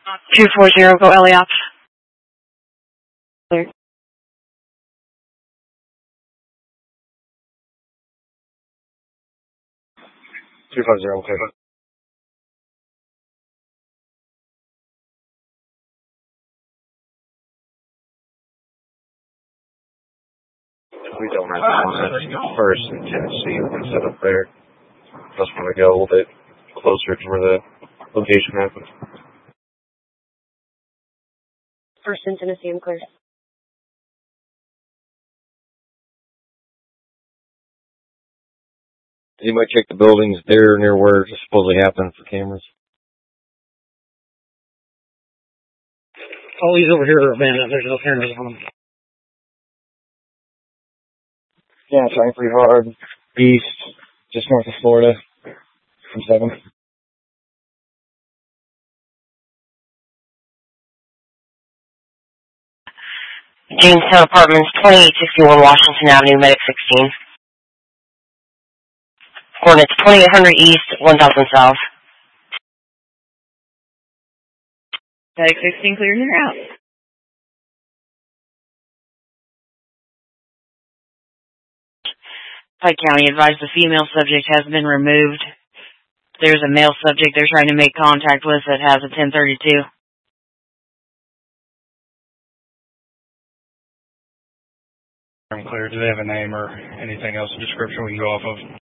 240, go Eliop. Clear. 250, clear. We don't have to first in Tennessee. We can set up there. Just want to go a little bit closer to where the location happens. First in Tennessee, I'm clear. Anybody check the buildings there near where it supposedly happened for cameras? All these over here are abandoned. There's no cameras on them. Yeah, trying pretty hard. East, just north of Florida, from 7. Jamestown Apartments, 2861 Washington Avenue, Medic 16. Coordinates 2800 East, 1000 South. Medic 16 cleared and you're out. Pike County advised the female subject has been removed. There's a male subject they're trying to make contact with that has a 1032. I'm clear. Do they have a name or anything else, a description we can go off of?